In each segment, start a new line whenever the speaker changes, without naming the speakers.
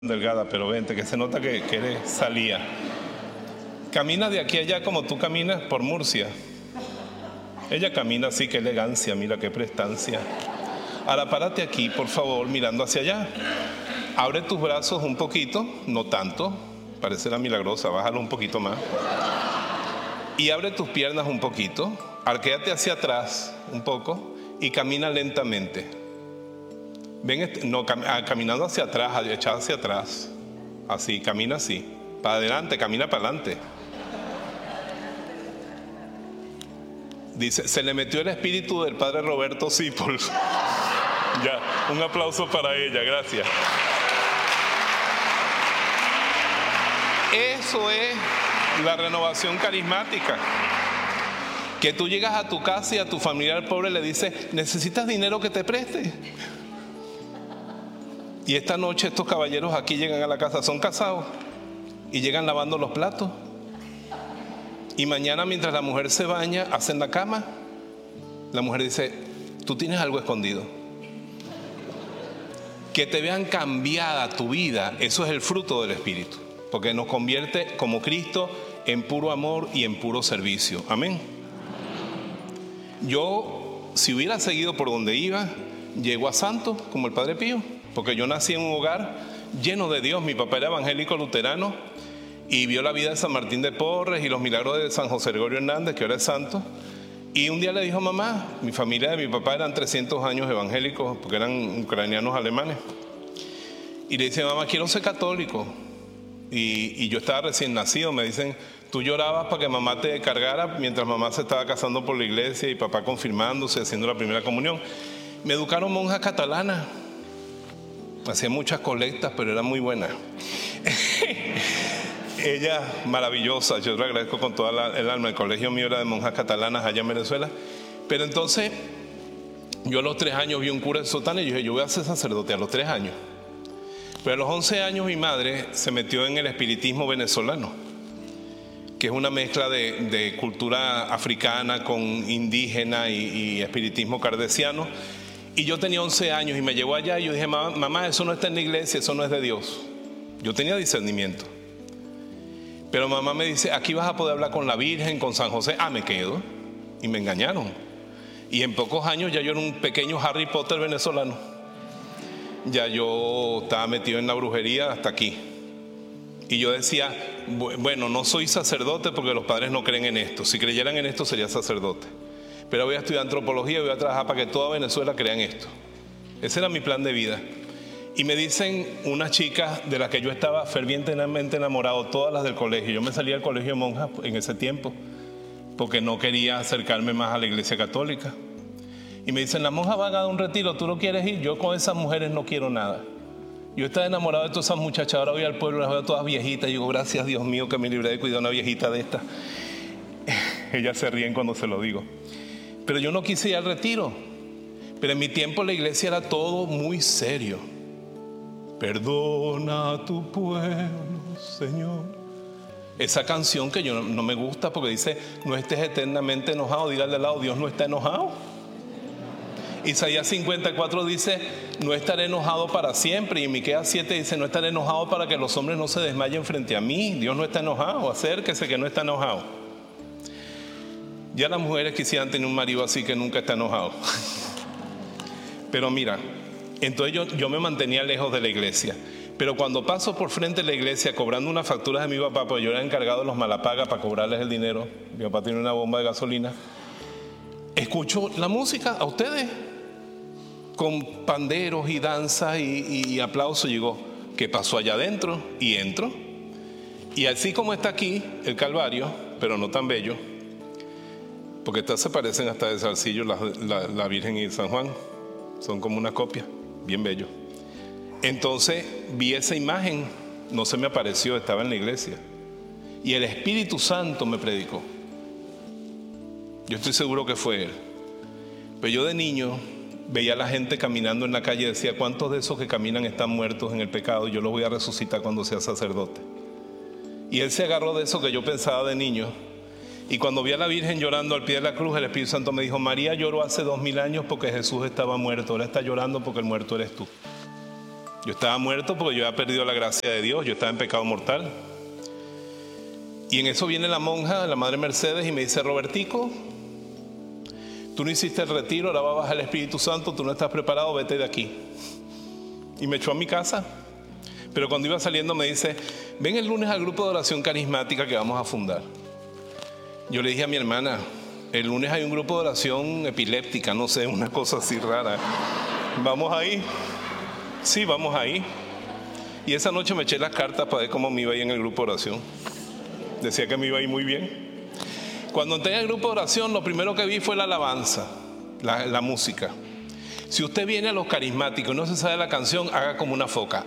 delgada, pero vente, que se nota que eres salía. Camina de aquí a allá como tú caminas por Murcia. Ella camina así, qué elegancia, mira qué prestancia. Ahora párate aquí, por favor, mirando hacia allá. Abre tus brazos un poquito, no tanto, parecerá milagrosa, bájalo un poquito más. Y abre tus piernas un poquito, arquéate hacia atrás un poco y camina lentamente. Ven, no, caminando hacia atrás, echado hacia atrás. Así, camina así. Para adelante, camina para adelante. Dice, se le metió el espíritu del padre Roberto Sipol. Ya, un aplauso para ella, gracias. Eso es la renovación carismática. Que tú llegas a tu casa y a tu familiar pobre le dices, ¿necesitas dinero que te preste? Y esta noche estos caballeros aquí llegan a la casa, son casados y llegan lavando los platos. Y mañana mientras la mujer se baña, hacen la cama. La mujer dice, tú tienes algo escondido. Que te vean cambiada tu vida, eso es el fruto del Espíritu. Porque nos convierte como Cristo en puro amor y en puro servicio. Amén. Yo, si hubiera seguido por donde iba, llego a santo como el Padre Pío. Porque yo nací en un hogar lleno de Dios. Mi papá era evangélico luterano y vio la vida de San Martín de Porres y los milagros de San José Gregorio Hernández, que ahora es santo. Y un día le dijo, mamá, mi familia de mi papá eran 300 años evangélicos, porque eran ucranianos alemanes. Y le dice, mamá, quiero ser católico. Y yo estaba recién nacido, me dicen, tú llorabas para que mamá te cargara mientras mamá se estaba casando por la iglesia y papá confirmándose, haciendo la primera comunión. Me educaron monjas catalanas. Hacía muchas colectas, pero era muy buena. Ella, maravillosa, yo le agradezco con toda el alma. El colegio mío era de monjas catalanas allá en Venezuela. Pero entonces, yo a los 3 años vi un cura de sotana y yo dije, yo voy a ser sacerdote a los 3 años. Pero a los 11 años mi madre se metió en el espiritismo venezolano, que es una mezcla de cultura africana con indígena y espiritismo kardeciano. Y yo tenía 11 años y me llevó allá y yo dije, mamá, eso no está en la iglesia, eso no es de Dios. Yo tenía discernimiento. Pero mamá me dice, aquí vas a poder hablar con la Virgen, con San José. Me quedo. Y me engañaron. Y en pocos años ya yo era un pequeño Harry Potter venezolano. Ya yo estaba metido en la brujería hasta aquí. Y yo decía, bueno, no soy sacerdote porque los padres no creen en esto. Si creyeran en esto sería sacerdote. Pero voy a estudiar antropología y voy a trabajar para que toda Venezuela crean esto. Ese era mi plan de vida. Y me dicen unas chicas de las que yo estaba fervientemente enamorado, todas las del colegio. Yo me salí del colegio de monjas en ese tiempo porque no quería acercarme más a la iglesia católica. Y me dicen, las monjas van a dar un retiro, ¿tú no quieres ir? Yo con esas mujeres no quiero nada. Yo estaba enamorado de todas esas muchachas, ahora voy al pueblo, las veo todas viejitas. Y digo, gracias Dios mío que me libré de cuidar a una viejita de esta. Ellas se ríen cuando se lo digo. Pero yo no quise ir al retiro. Pero en mi tiempo la iglesia era todo muy serio. Perdona a tu pueblo, Señor. Esa canción que yo no me gusta porque dice, no estés eternamente enojado. Dígale al lado, Dios no está enojado. Isaías 54 dice, no estaré enojado para siempre. Y Miqueas 7 dice, no estaré enojado para que los hombres no se desmayen frente a mí. Dios no está enojado, acérquese que no está enojado. Ya las mujeres quisieran tener un marido así que nunca está enojado. Pero mira, entonces yo me mantenía lejos de la iglesia. Pero cuando paso por frente de la iglesia cobrando unas facturas de mi papá, porque yo era encargado de los malapagas para cobrarles el dinero, mi papá tiene una bomba de gasolina, escucho la música a ustedes con panderos y danzas y aplausos. Llegó, ¿qué pasó allá adentro? Y entro. Y así como está aquí el Calvario, pero no tan bello, porque estas se parecen hasta de Salcillo, la Virgen y San Juan. Son como una copia, bien bello. Entonces vi esa imagen, no se me apareció, estaba en la iglesia. Y el Espíritu Santo me predicó. Yo estoy seguro que fue Él. Pero yo de niño veía a la gente caminando en la calle y decía, ¿cuántos de esos que caminan están muertos en el pecado? Yo los voy a resucitar cuando sea sacerdote. Y Él se agarró de eso que yo pensaba de niño. Y cuando vi a la Virgen llorando al pie de la cruz, el Espíritu Santo me dijo, María lloró hace 2000 años porque Jesús estaba muerto. Ahora está llorando porque el muerto eres tú. Yo estaba muerto porque yo había perdido la gracia de Dios, yo estaba en pecado mortal. Y en eso viene la monja, la Madre Mercedes, y me dice: Robertico, tú no hiciste el retiro, ahora va a bajar el Espíritu Santo, tú no estás preparado, vete de aquí. Y me echó a mi casa. Pero cuando iba saliendo me dice: ven el lunes al grupo de oración carismática que vamos a fundar. Yo le dije a mi hermana: el lunes hay un grupo de oración epiléptica, no sé, una cosa así rara. ¿Vamos ahí? Sí, vamos ahí. Y esa noche me eché las cartas para ver cómo me iba a ir en el grupo de oración. Decía que me iba a ir muy bien. Cuando entré en el grupo de oración, lo primero que vi fue la alabanza, la música. Si usted viene a los carismáticos y no se sabe la canción, haga como una foca.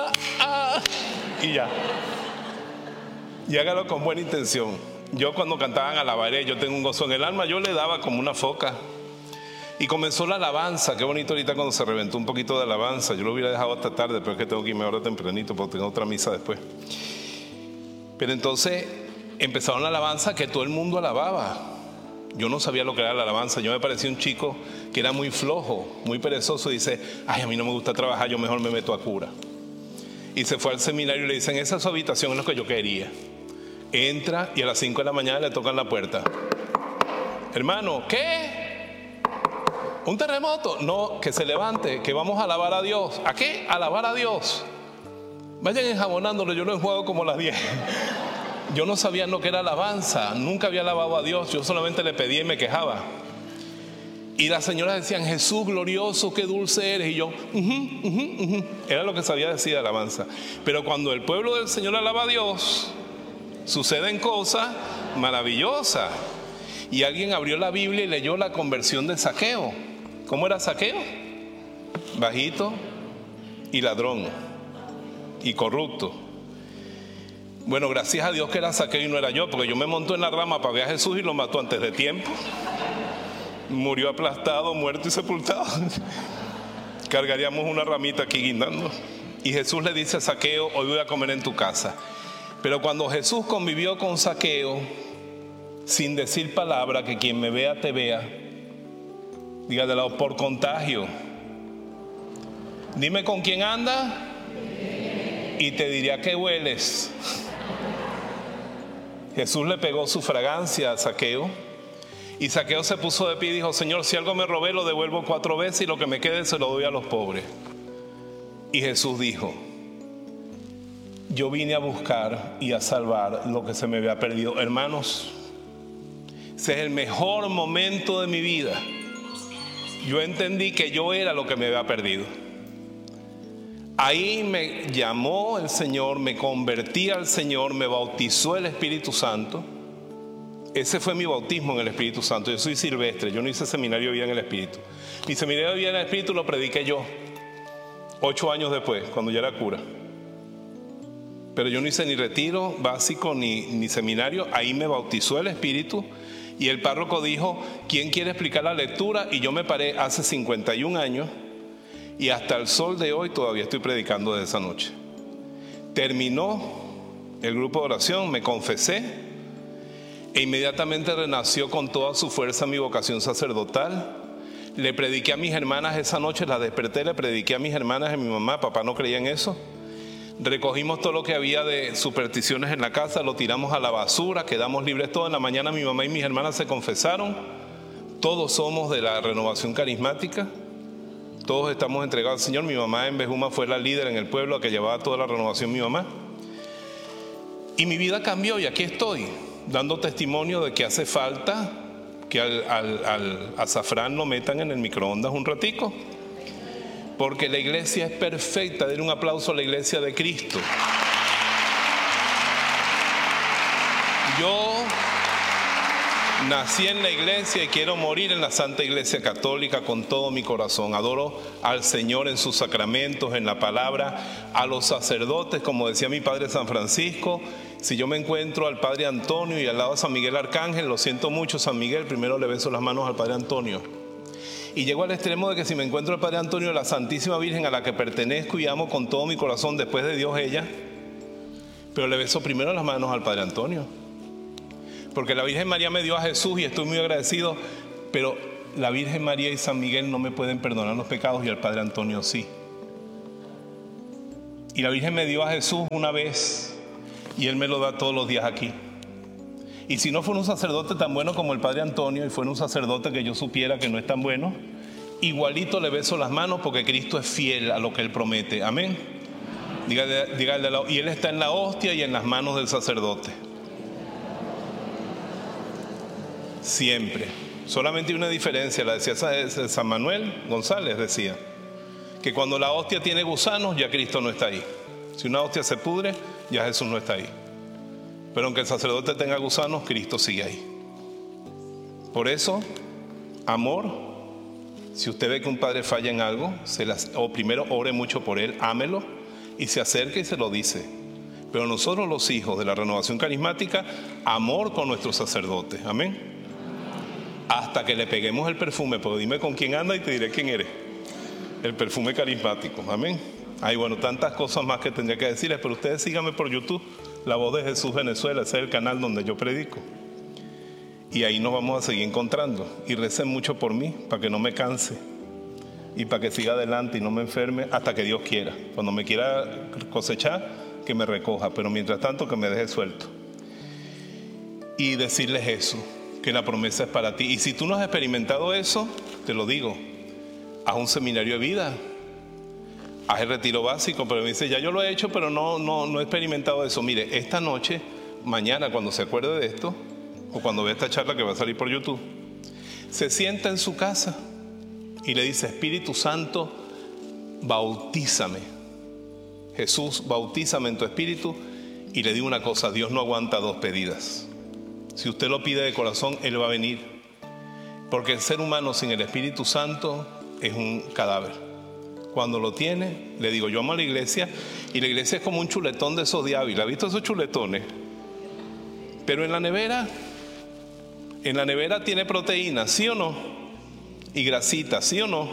Y ya. Y hágalo con buena intención. Yo cuando cantaban alabaré, yo tengo un gozo en el alma, yo le daba como una foca. Y comenzó la alabanza. Qué bonito ahorita cuando se reventó un poquito de alabanza. Yo lo hubiera dejado hasta tarde, pero es que tengo que irme ahora tempranito porque tengo otra misa después. Pero entonces empezaron la alabanza que todo el mundo alababa. Yo no sabía lo que era la alabanza. Yo me parecía un chico que era muy flojo, muy perezoso. Y dice: ay, a mí no me gusta trabajar, yo mejor me meto a cura. Y se fue al seminario y le dicen: esa es su habitación, es lo que yo quería. Entra y a las 5 de la mañana le tocan la puerta. Hermano, ¿qué? ¿Un terremoto? No, que se levante, que vamos a alabar a Dios. ¿A qué? Alabar a Dios. Vayan enjabonándolo, yo lo he jugado como las 10. Yo no sabía lo que era alabanza, nunca había alabado a Dios, yo solamente le pedía y me quejaba. Y las señoras decían: Jesús glorioso, qué dulce eres. Y yo, era lo que sabía decir de alabanza. Pero cuando el pueblo del Señor alaba a Dios, suceden cosas maravillosas. Y alguien abrió la Biblia y leyó la conversión de Zaqueo. ¿Cómo era Zaqueo? Bajito y ladrón y corrupto. Bueno, gracias a Dios que era Zaqueo y no era yo, porque yo me monto en la rama para ver a Jesús y lo mató antes de tiempo. Murió aplastado, muerto y sepultado. Cargaríamos una ramita aquí guindando. Y Jesús le dice a Zaqueo: hoy voy a comer en tu casa. Pero cuando Jesús convivió con Zaqueo, sin decir palabra, que quien me vea te vea, diga de lado, por contagio. Dime con quién anda y te diré a qué hueles. Jesús le pegó su fragancia a Zaqueo. Y Zaqueo se puso de pie y dijo: Señor, si algo me robé, lo devuelvo 4 veces y lo que me quede se lo doy a los pobres. Y Jesús dijo: yo vine a buscar y a salvar lo que se me había perdido. Hermanos, ese es el mejor momento de mi vida. Yo entendí que yo era lo que me había perdido. Ahí me llamó el Señor, me convertí al Señor, me bautizó el Espíritu Santo. Ese fue mi bautismo en el Espíritu Santo. Yo soy silvestre, yo no hice seminario de vida en el Espíritu. Mi seminario de vida en el Espíritu lo prediqué yo 8 años después, cuando ya era cura. Pero yo no hice ni retiro básico ni seminario. Ahí me bautizó el Espíritu. Y el párroco dijo: ¿quién quiere explicar la lectura? Y yo me paré hace 51 años. Y hasta el sol de hoy todavía estoy predicando desde esa noche. Terminó el grupo de oración, me confesé. E inmediatamente renació con toda su fuerza mi vocación sacerdotal. Le prediqué a mis hermanas esa noche, las desperté, le prediqué a mis hermanas y a mi mamá. Papá no creía en eso. Recogimos todo lo que había de supersticiones en la casa, lo tiramos a la basura, quedamos libres todos. En la mañana mi mamá y mis hermanas se confesaron. Todos somos de la renovación carismática. Todos estamos entregados al Señor. Mi mamá en Bejuma fue la líder en el pueblo que llevaba toda la renovación, mi mamá. Y mi vida cambió y aquí estoy, dando testimonio de que hace falta que al azafrán lo metan en el microondas un ratico. Porque la iglesia es perfecta. Den un aplauso a la iglesia de Cristo. Yo nací en la iglesia y quiero morir en la Santa Iglesia Católica con todo mi corazón. Adoro al Señor en sus sacramentos, en la palabra, a los sacerdotes, como decía mi padre San Francisco. Si yo me encuentro al padre Antonio y al lado de San Miguel Arcángel, lo siento mucho, San Miguel, primero le beso las manos al padre Antonio. Y llego al extremo de que si me encuentro al padre Antonio, la Santísima Virgen a la que pertenezco y amo con todo mi corazón, después de Dios ella, pero le beso primero las manos al padre Antonio. Porque la Virgen María me dio a Jesús y estoy muy agradecido, pero la Virgen María y San Miguel no me pueden perdonar los pecados y al padre Antonio sí. Y la Virgen me dio a Jesús una vez y Él me lo da todos los días aquí. Y si no fuera un sacerdote tan bueno como el Padre Antonio y fuera un sacerdote que yo supiera que no es tan bueno, igualito le beso las manos porque Cristo es fiel a lo que Él promete. Amén. Dígale al lado, y Él está en la hostia y en las manos del sacerdote. Siempre. Solamente hay una diferencia, la decía San Manuel González, decía que cuando la hostia tiene gusanos ya Cristo no está ahí. Si una hostia se pudre, ya Jesús no está ahí. Pero aunque el sacerdote tenga gusanos, Cristo sigue ahí. Por eso, amor, si usted ve que un padre falla en algo, o primero ore mucho por él, ámelo y se acerca y se lo dice. Pero nosotros los hijos de la renovación carismática, amor con nuestros sacerdotes. Amén. Hasta que le peguemos el perfume, pues dime con quién anda y te diré quién eres. El perfume carismático. Amén. Hay bueno, tantas cosas más que tendría que decirles, pero ustedes síganme por YouTube, La Voz de Jesús Venezuela, ese es el canal donde yo predico. Y ahí nos vamos a seguir encontrando. Y recen mucho por mí, para que no me canse. Y para que siga adelante y no me enferme hasta que Dios quiera. Cuando me quiera cosechar, que me recoja. Pero mientras tanto, que me deje suelto. Y decirles eso, que la promesa es para ti. Y si tú no has experimentado eso, te lo digo, haz un seminario de vida. Haz el retiro básico, pero me dice, ya yo lo he hecho, pero no he experimentado eso. Mire, esta noche, mañana, cuando se acuerde de esto, o cuando vea esta charla que va a salir por YouTube, se sienta en su casa y le dice, Espíritu Santo, bautízame. Jesús, bautízame en tu espíritu. Y le digo una cosa, Dios no aguanta dos pedidas. Si usted lo pide de corazón, Él va a venir. Porque el ser humano sin el Espíritu Santo es un cadáver. Cuando lo tiene, le digo, yo amo a la iglesia, y la iglesia es como un chuletón de esos de Ávila. ¿Ha visto esos chuletones? Pero en la nevera tiene proteína, ¿sí o no? Y grasita, ¿sí o no?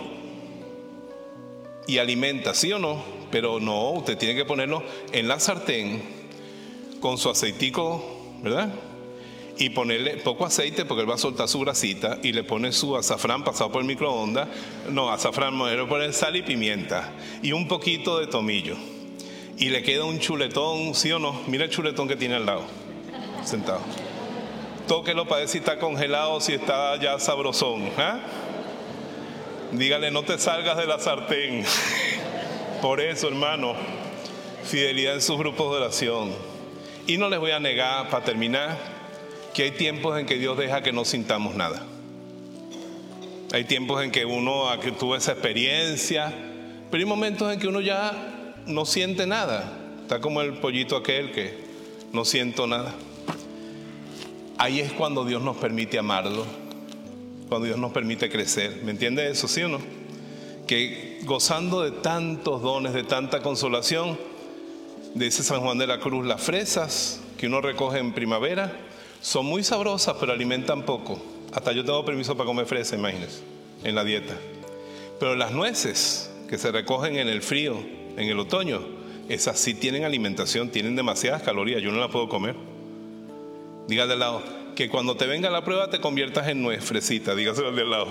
Y alimenta, ¿sí o no? Pero no, usted tiene que ponerlo en la sartén con su aceitico, ¿verdad? Y ponerle poco aceite porque él va a soltar su grasita, y le pone su azafrán pasado por el microondas. No, azafrán no, le pone sal y pimienta y un poquito de tomillo. Y le queda un chuletón, ¿sí o no? Mira el chuletón que tiene al lado, sentado. Tóquelo para ver si está congelado, si está ya sabrosón. ¿Ah? Dígale, no te salgas de la sartén. Por eso, hermano, fidelidad en sus grupos de oración. Y no les voy a negar, para terminar, que hay tiempos en que Dios deja que no sintamos nada. Hay tiempos en que uno tuvo esa experiencia, pero hay momentos en que uno ya no siente nada. Está como el pollito aquel que no siento nada. Ahí es cuando Dios nos permite amarlo, cuando Dios nos permite crecer. ¿Me entiende eso, sí o no? Que gozando de tantos dones, de tanta consolación, dice San Juan de la Cruz, las fresas que uno recoge en primavera son muy sabrosas, pero alimentan poco. Hasta yo tengo permiso para comer fresa, imagínense, en la dieta. Pero las nueces que se recogen en el frío, en el otoño, esas sí tienen alimentación, tienen demasiadas calorías, yo no las puedo comer. Dígale al lado, que cuando te venga la prueba te conviertas en nuez, fresita, dígaselo al de al lado.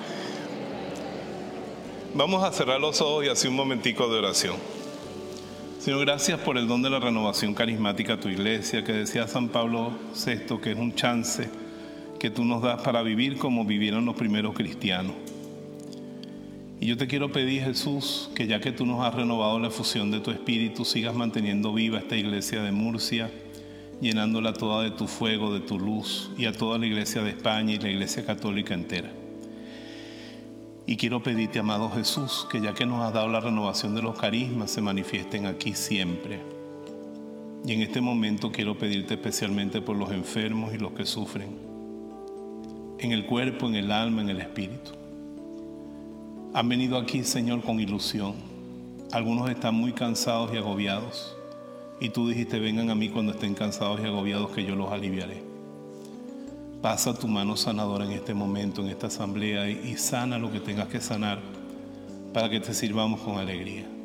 Vamos a cerrar los ojos y hacer un momentico de oración. Señor, gracias por el don de la renovación carismática a tu iglesia, que decía San Pablo VI, que es un chance que tú nos das para vivir como vivieron los primeros cristianos. Y yo te quiero pedir, Jesús, que ya que tú nos has renovado la efusión de tu espíritu, sigas manteniendo viva esta iglesia de Murcia, llenándola toda de tu fuego, de tu luz, y a toda la iglesia de España y la iglesia católica entera. Y quiero pedirte, amado Jesús, que ya que nos has dado la renovación de los carismas, se manifiesten aquí siempre. Y en este momento quiero pedirte especialmente por los enfermos y los que sufren, en el cuerpo, en el alma, en el espíritu. Han venido aquí, Señor, con ilusión. Algunos están muy cansados y agobiados. Y tú dijiste, vengan a mí cuando estén cansados y agobiados, que yo los aliviaré. Pasa tu mano sanadora en este momento, en esta asamblea, y sana lo que tengas que sanar para que te sirvamos con alegría.